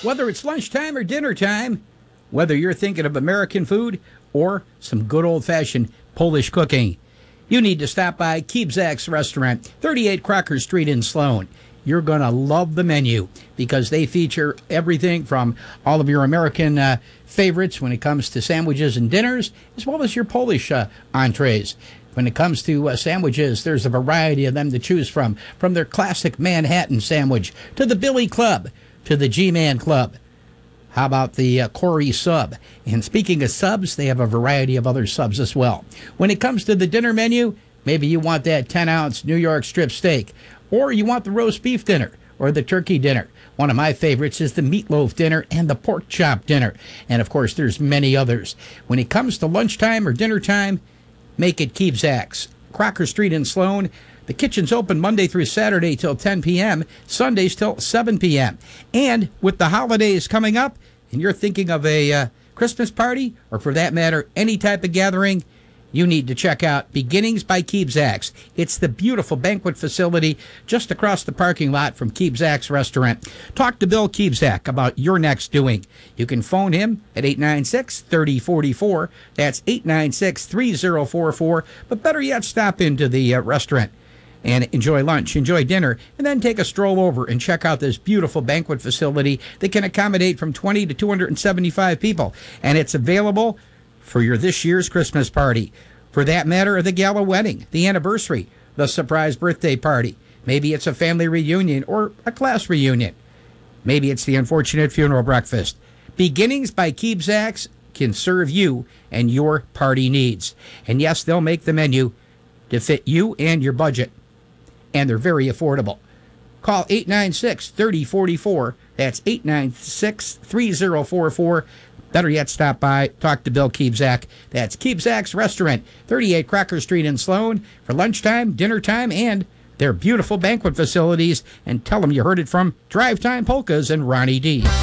Whether it's lunchtime or dinner time, whether you're thinking of American food or some good old-fashioned Polish cooking, you need to stop by Kiebzak's Restaurant, 38 Crocker Street in Sloan. You're going to love the menu because they feature everything from all of your American favorites when it comes to sandwiches and dinners, as well as your Polish entrees. When it comes to sandwiches, there's a variety of them to choose from their classic Manhattan sandwich to the Billy Club to the G-Man Club. How about the Corey sub? And speaking of subs, they have a variety of other subs as well. When it comes to the dinner menu, maybe you want that 10-ounce New York strip steak, or you want the roast beef dinner or the turkey dinner. One of my favorites is the meatloaf dinner and the pork chop dinner. And, of course, there's many others. When it comes to lunchtime or dinner time, make it Kiebzak's. Crocker Street in Sloan. The kitchen's open Monday through Saturday till 10 p.m., Sundays till 7 p.m. And with the holidays coming up, and you're thinking of a Christmas party, or for that matter, any type of gathering, you need to check out Beginnings by Kiebzak's. It's the beautiful banquet facility just across the parking lot from Kiebzak's Restaurant. Talk to Bill Kiebzak about your next doing. You can phone him at 896-3044. That's 896-3044. But better yet, stop into the restaurant and enjoy lunch, enjoy dinner, and then take a stroll over and check out this beautiful banquet facility that can accommodate from 20 to 275 people. And it's available for your this year's Christmas party. For that matter, the gala wedding, the anniversary, the surprise birthday party. Maybe it's a family reunion or a class reunion. Maybe it's the unfortunate funeral breakfast. Beginnings by Kiebzak's can serve you and your party needs. And yes, they'll make the menu to fit you and your budget. And they're very affordable. Call 896-3044. That's 896-3044. Better yet, stop by, talk to Bill Kiebzak. That's Kiebzak's Restaurant, 38 Crocker Street in Sloan, for lunchtime, dinner time, and their beautiful banquet facilities. And tell them you heard it from Drive Time Polkas and Ronnie D.